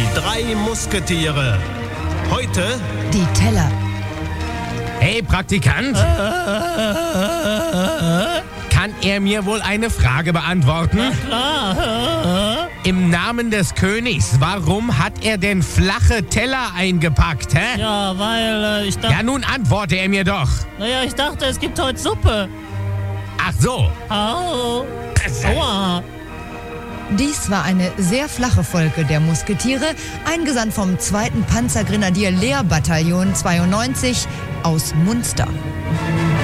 Die 3 Musketiere. Heute Die Teller. Hey, Praktikant! Kann er mir wohl eine Frage beantworten? Klar. Im Namen des Königs, warum hat er denn flache Teller eingepackt, hä? Ja, weil ich dachte... Ja, nun antworte er mir doch. Naja, ich dachte, es gibt heute Suppe. Ach so. Au. Aua. Dies war eine sehr flache Folge der Musketiere, eingesandt vom 2. Panzergrenadier Leerbataillon 92 aus Munster.